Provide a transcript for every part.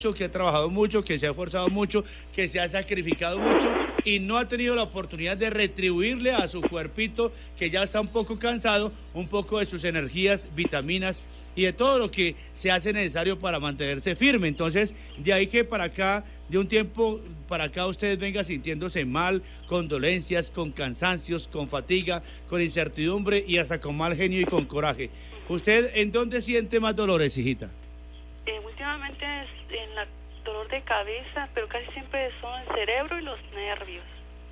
que ha trabajado mucho, que se ha esforzado mucho, que se ha sacrificado mucho y no ha tenido la oportunidad de retribuirle a su cuerpito, que ya está un poco cansado, un poco de sus energías, vitaminas y de todo lo que se hace necesario para mantenerse firme. Entonces, de ahí que para acá, de un tiempo para acá, usted venga sintiéndose mal, con dolencias, con cansancios, con fatiga, con incertidumbre y hasta con mal genio y con coraje. ¿Usted en dónde siente más dolores, hijita? Últimamente es en la dolor de cabeza, pero casi siempre son el cerebro y los nervios.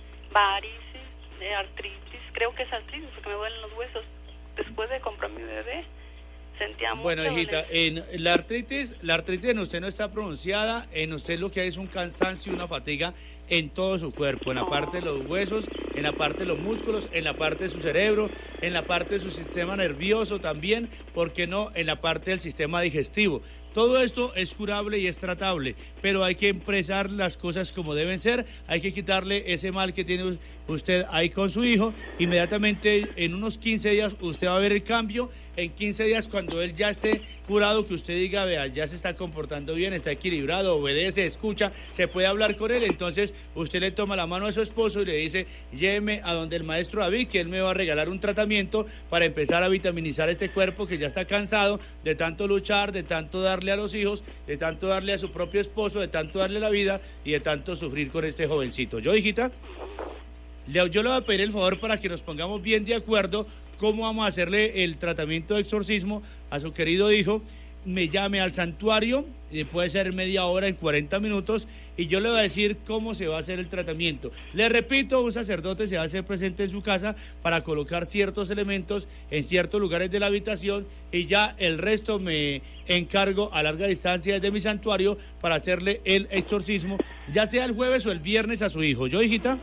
Varices, artritis, creo que es artritis porque me duelen los huesos. Después de comprar mi bebé, sentía mucho. Bueno, hijita, en la artritis en usted no está pronunciada, en usted lo que hay es un cansancio y una fatiga en todo su cuerpo, en la parte de los huesos, en la parte de los músculos, en la parte de su cerebro, en la parte de su sistema nervioso también, ¿por qué no? En la parte del sistema digestivo. Todo esto es curable y es tratable, pero hay que expresar las cosas como deben ser, hay que quitarle ese mal que tiene usted ahí con su hijo. Inmediatamente en unos 15 días usted va a ver el cambio. En 15 días, cuando él ya esté curado, que usted diga, vea, ya se está comportando bien, está equilibrado, obedece, escucha, se puede hablar con él. Entonces usted le toma la mano a su esposo y le dice, lléveme a donde el maestro David, que él me va a regalar un tratamiento para empezar a vitaminizar este cuerpo que ya está cansado de tanto luchar, de tanto darle a los hijos, de tanto darle a su propio esposo, de tanto darle la vida y de tanto sufrir con este jovencito. Yo, hijita, yo le voy a pedir el favor para que nos pongamos bien de acuerdo cómo vamos a hacerle el tratamiento de exorcismo a su querido hijo. Me llame al santuario, puede ser media hora, en 40 minutos, y yo le voy a decir cómo se va a hacer el tratamiento. Le repito, un sacerdote se va a hacer presente en su casa para colocar ciertos elementos en ciertos lugares de la habitación, y ya el resto me encargo a larga distancia desde mi santuario para hacerle el exorcismo, ya sea el jueves o el viernes a su hijo. ¿Yo, hijita?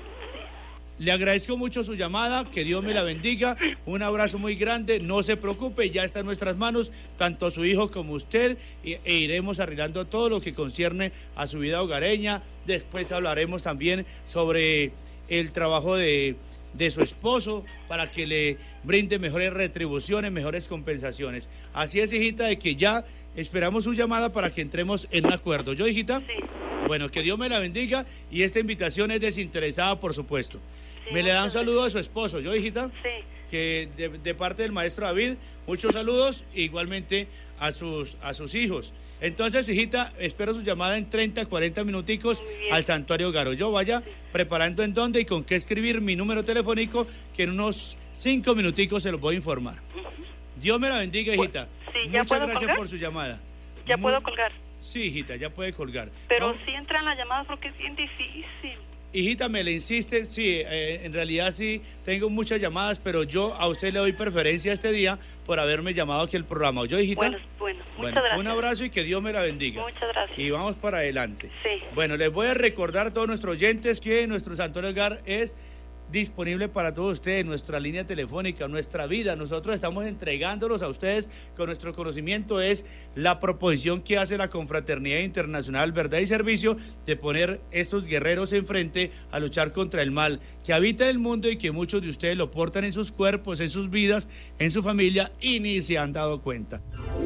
Le agradezco mucho su llamada, que Dios me la bendiga, un abrazo muy grande, no se preocupe, ya está en nuestras manos, tanto su hijo como usted, e iremos arreglando todo lo que concierne a su vida hogareña. Después hablaremos también sobre el trabajo de su esposo para que le brinde mejores retribuciones, mejores compensaciones. Así es, hijita, de que ya esperamos su llamada para que entremos en un acuerdo. ¿Yo, hijita? Sí. Bueno, que Dios me la bendiga, y esta invitación es desinteresada, por supuesto. Sí, me le da un saludo a su esposo, ¿yo, hijita? Sí. Que de parte del maestro David, muchos saludos, igualmente a sus hijos. Entonces, hijita, espero su llamada en 30, 40 minuticos al Santuario Garo. Yo vaya preparando en dónde y con qué escribir mi número telefónico, que en unos 5 minuticos se los voy a informar. Dios me la bendiga, hijita. Sí, muchas gracias colgar por su llamada. ¿Ya puedo colgar? Sí, hijita, ya puede colgar. Pero ¿no? sí entran las llamadas porque es bien difícil. Hijita, me le insiste, sí, en realidad sí, tengo muchas llamadas, pero yo a usted le doy preferencia este día por haberme llamado aquí al programa. ¿Yo, hijita? Bueno, muchas gracias. Un abrazo y que Dios me la bendiga. Muchas gracias. Y vamos para adelante. Sí. Bueno, les voy a recordar a todos nuestros oyentes que nuestro Santuario Hogar es disponible para todos ustedes, nuestra línea telefónica, nuestra vida. Nosotros estamos entregándolos a ustedes con nuestro conocimiento. Es la proposición que hace la Confraternidad Internacional Verdad y Servicio de poner estos guerreros enfrente a luchar contra el mal que habita el mundo y que muchos de ustedes lo portan en sus cuerpos, en sus vidas, en su familia y ni se han dado cuenta.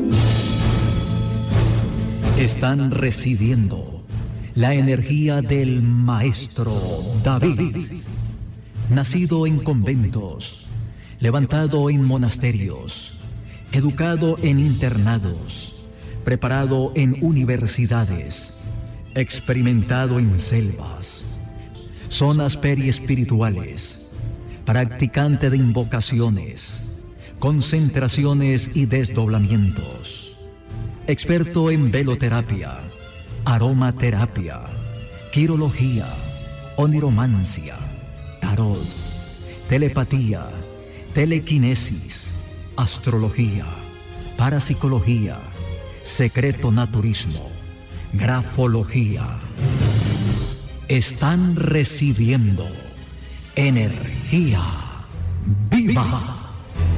Están recibiendo la energía del maestro David. Nacido en conventos, levantado en monasterios, educado en internados, preparado en universidades, experimentado en selvas, zonas periespirituales, practicante de invocaciones, concentraciones y desdoblamientos, experto en veloterapia, aromaterapia, quirología, oniromancia, tarot, telepatía, telequinesis, astrología, parapsicología, secreto naturismo, grafología. Están recibiendo energía viva.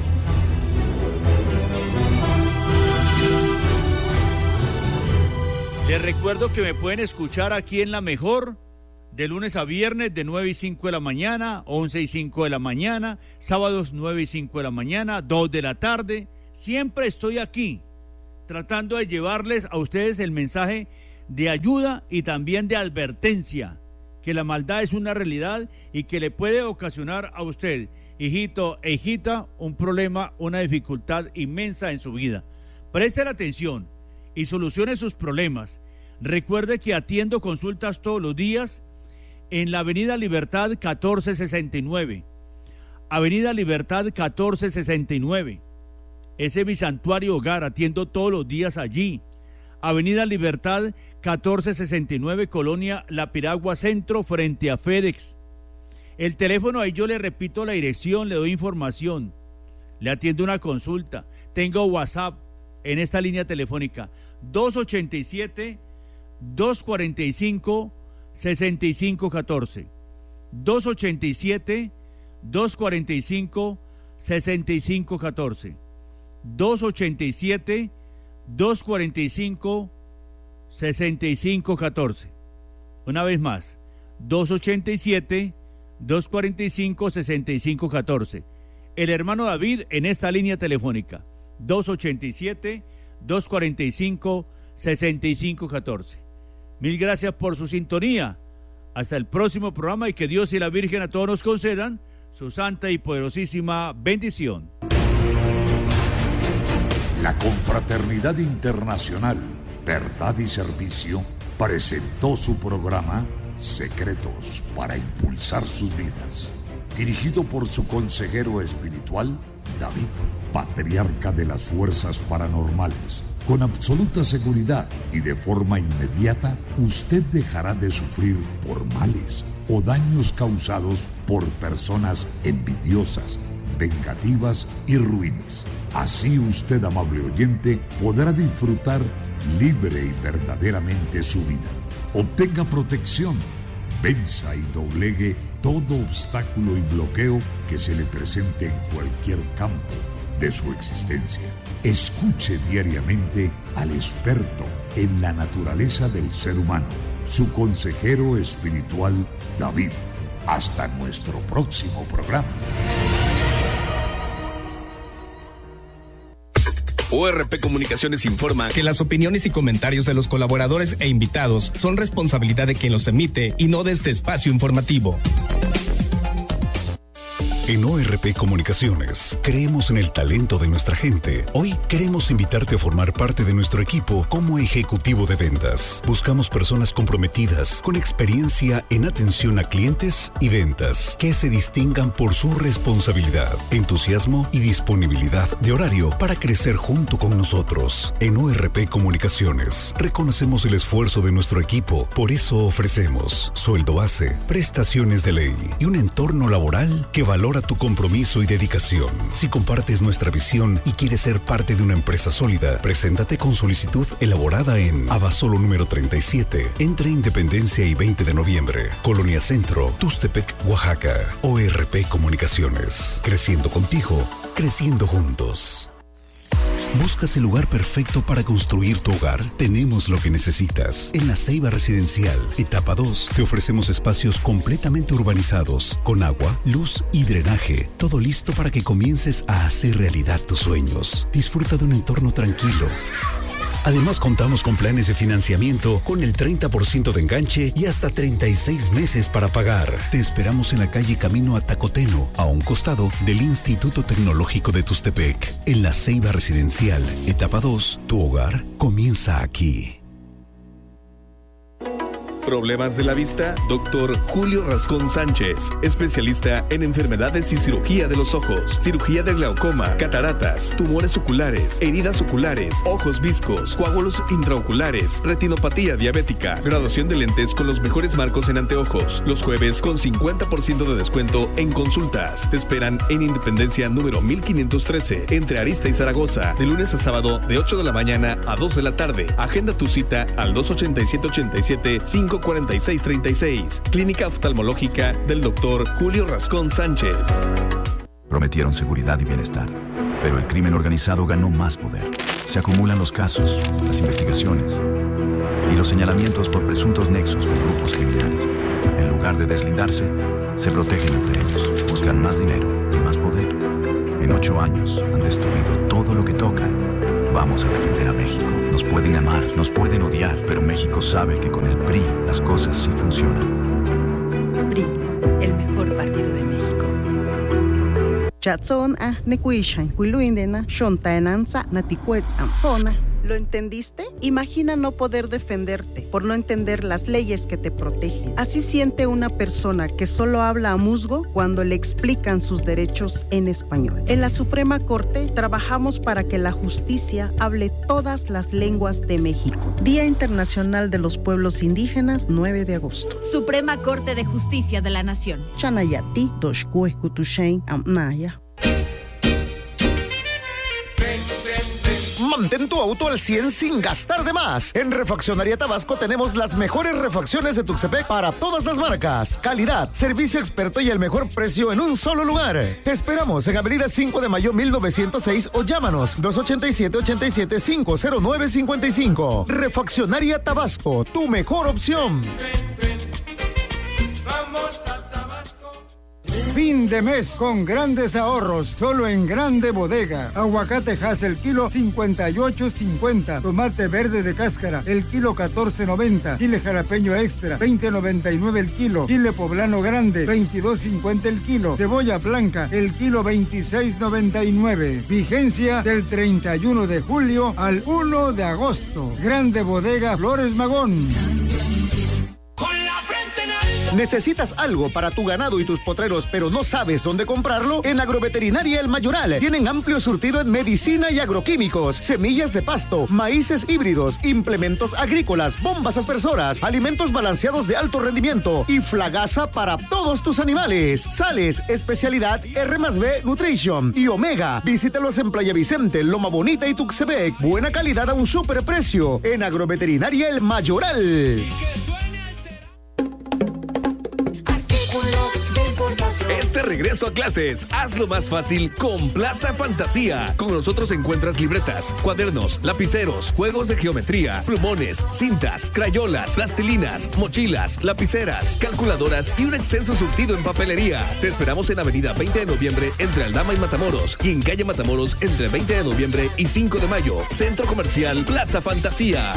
Les recuerdo que me pueden escuchar aquí en La Mejor, de lunes a viernes de 9 y 5 de la mañana, 11 y 5 de la mañana, sábados 9 y 5 de la mañana, 2 de la tarde. Siempre estoy aquí tratando de llevarles a ustedes el mensaje de ayuda y también de advertencia, que la maldad es una realidad y que le puede ocasionar a usted, hijito e hijita, un problema, una dificultad inmensa en su vida. Preste la atención y solucione sus problemas. Recuerde que atiendo consultas todos los días en la Avenida Libertad 1469. Avenida Libertad 1469. Ese es mi santuario hogar, atiendo todos los días allí. Avenida Libertad 1469, Colonia La Piragua Centro, frente a FedEx. El teléfono, ahí yo le repito la dirección, le doy información, le atiendo una consulta. Tengo WhatsApp en esta línea telefónica, 287-245-6514. 287-245-6514. 287-245-6514. Una vez más, 287-245-6514. El hermano David en esta línea telefónica, 287-245-6514. Mil gracias por su sintonía. Hasta el próximo programa y que Dios y la Virgen a todos nos concedan su santa y poderosísima bendición. La Confraternidad Internacional Verdad y Servicio presentó su programa Secretos para Impulsar Sus Vidas, dirigido por su consejero espiritual, David, patriarca de las fuerzas paranormales. Con absoluta seguridad y de forma inmediata, usted dejará de sufrir por males o daños causados por personas envidiosas, vengativas y ruines. Así usted, amable oyente, podrá disfrutar libre y verdaderamente su vida. Obtenga protección, venza y doblegue todo obstáculo y bloqueo que se le presente en cualquier campo de su existencia. Escuche diariamente al experto en la naturaleza del ser humano, su consejero espiritual, David. Hasta nuestro próximo programa. ORP Comunicaciones informa que las opiniones y comentarios de los colaboradores e invitados son responsabilidad de quien los emite y no de este espacio informativo. En ORP Comunicaciones creemos en el talento de nuestra gente. Hoy queremos invitarte a formar parte de nuestro equipo como ejecutivo de ventas. Buscamos personas comprometidas, con experiencia en atención a clientes y ventas, que se distingan por su responsabilidad, entusiasmo y disponibilidad de horario para crecer junto con nosotros. En ORP Comunicaciones reconocemos el esfuerzo de nuestro equipo, por eso ofrecemos sueldo base, prestaciones de ley y un entorno laboral que valora tu compromiso y dedicación. Si compartes nuestra visión y quieres ser parte de una empresa sólida, preséntate con solicitud elaborada en Abasolo número 37, entre Independencia y 20 de noviembre, Colonia Centro, Tustepec, Oaxaca. ORP Comunicaciones. Creciendo contigo, creciendo juntos. ¿Buscas el lugar perfecto para construir tu hogar? Tenemos lo que necesitas. En La Ceiba Residencial, etapa 2, te ofrecemos espacios completamente urbanizados, con agua, luz y drenaje. Todo listo para que comiences a hacer realidad tus sueños. Disfruta de un entorno tranquilo. Además, contamos con planes de financiamiento con el 30% de enganche y hasta 36 meses para pagar. Te esperamos en la calle Camino a Tacoteno, a un costado del Instituto Tecnológico de Tustepec. En La Ceiba Residencial, etapa 2, tu hogar comienza aquí. ¿Problemas de la vista? Dr. Julio Rascón Sánchez, especialista en enfermedades y cirugía de los ojos, cirugía de glaucoma, cataratas, tumores oculares, heridas oculares, ojos viscos, coágulos intraoculares, retinopatía diabética, graduación de lentes con los mejores marcos en anteojos. Los jueves con 50% de descuento en consultas. Te esperan en Independencia número 1513, entre Arista y Zaragoza, de lunes a sábado de 8 de la mañana a 2 de la tarde. Agenda tu cita al 287-87-546-36. Clínica Oftalmológica del Dr. Julio Rascón Sánchez. Prometieron seguridad y bienestar, pero el crimen organizado ganó más poder. Se acumulan los casos, las investigaciones y los señalamientos por presuntos nexos con grupos criminales. En lugar de deslindarse, se protegen entre ellos, buscan más dinero y más poder. En 8 años han destruido todo lo que tocan Vamos a defender a México. Nos pueden amar, nos pueden odiar, pero México sabe que con el PRI las cosas sí funcionan. PRI, el mejor partido de México. ¿Lo entendiste? Imagina no poder defenderte por no entender las leyes que te protegen. Así siente una persona que solo habla a musgo cuando le explican sus derechos en español. En la Suprema Corte trabajamos para que la justicia hable todas las lenguas de México. Día Internacional de los Pueblos Indígenas, 9 de agosto. Suprema Corte de Justicia de la Nación. Chanayati, Doshkue, Kutushain, Amnaya. Mantén tu auto al 100 sin gastar de más. En Refaccionaría Tabasco tenemos las mejores refacciones de Tuxtepec para todas las marcas. Calidad, servicio experto y el mejor precio en un solo lugar. Te esperamos en Avenida 5 de Mayo 1906 o llámanos 287-87-509-55. Refaccionaria Tabasco, tu mejor opción. Fin de mes con grandes ahorros, solo en Grande Bodega. Aguacate Hass el kilo 58.50. Tomate verde de cáscara el kilo 14.90. Chile jalapeño extra 20.99 el kilo. Chile poblano grande 22.50 el kilo. Cebolla blanca el kilo 26.99. Vigencia del 31 de julio al 1 de agosto. Grande Bodega Flores Magón. ¿Necesitas algo para tu ganado y tus potreros, pero no sabes dónde comprarlo? En Agroveterinaria El Mayoral tienen amplio surtido en medicina y agroquímicos, semillas de pasto, maíces híbridos, implementos agrícolas, bombas aspersoras, alimentos balanceados de alto rendimiento y flagaza para todos tus animales. Sales, especialidad R+B Nutrition y Omega. Visítalos en Playa Vicente, Loma Bonita y Tuxtepec. Buena calidad a un superprecio. En Agroveterinaria El Mayoral. Este regreso a clases, hazlo más fácil con Plaza Fantasía. Con nosotros encuentras libretas, cuadernos, lapiceros, juegos de geometría, plumones, cintas, crayolas, plastilinas, mochilas, lapiceras, calculadoras y un extenso surtido en papelería. Te esperamos en Avenida 20 de Noviembre entre Aldama y Matamoros y en Calle Matamoros entre 20 de Noviembre y 5 de Mayo. Centro Comercial Plaza Fantasía.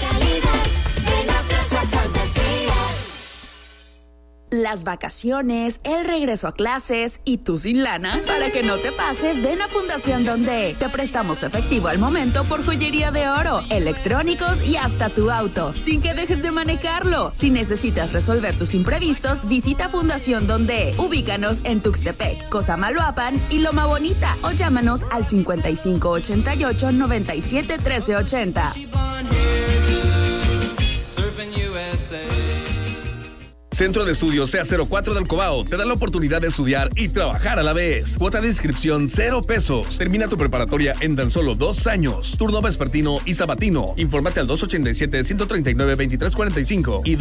Las vacaciones, el regreso a clases y tú sin lana. Para que no te pase, ven a Fundación Donde te prestamos efectivo al momento por joyería de oro, electrónicos y hasta tu auto, sin que dejes de manejarlo. Si necesitas resolver tus imprevistos, visita Fundación Donde. Ubícanos en Tuxtepec, Cosamaloapan y Loma Bonita o llámanos al 5588 97 1380. Centro de Estudios CA04 del Cobao te da la oportunidad de estudiar y trabajar a la vez. Cuota de inscripción 0 pesos. Termina tu preparatoria en tan solo 2 años. Turno vespertino y sabatino. Infórmate al 287-139-2345 y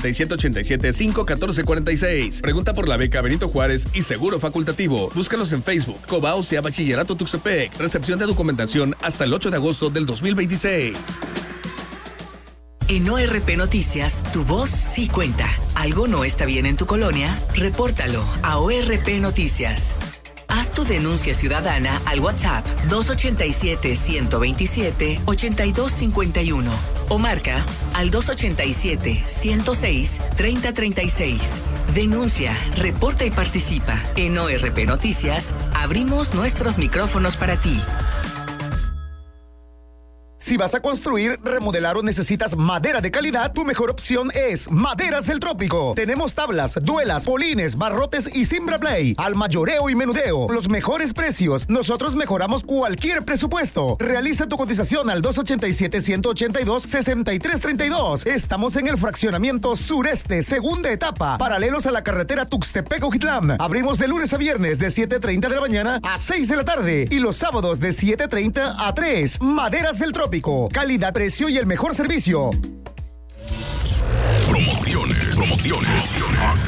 287-87-51446. Pregunta por la beca Benito Juárez y seguro facultativo. Búscalos en Facebook. Cobao sea Bachillerato Tuxtepec. Recepción de documentación hasta el 8 de agosto del 2026. En ORP Noticias, tu voz sí cuenta. ¿Algo no está bien en tu colonia? Repórtalo a ORP Noticias. Haz tu denuncia ciudadana al WhatsApp 287-127-8251 o marca al 287-106-3036. Denuncia, reporta y participa. En ORP Noticias, abrimos nuestros micrófonos para ti. Si vas a construir, remodelar o necesitas madera de calidad, tu mejor opción es Maderas del Trópico. Tenemos tablas, duelas, polines, barrotes y Simbraplay. Al mayoreo y menudeo. Los mejores precios. Nosotros mejoramos cualquier presupuesto. Realiza tu cotización al 287-182-6332. Estamos en el fraccionamiento sureste, segunda etapa, paralelos a la carretera Tuxtepec-Ojitlán. Abrimos de lunes a viernes de 7:30 de la mañana a 6 de la tarde y los sábados de 7:30 a 3. Maderas del Trópico. Calidad, precio y el mejor servicio. Promociones.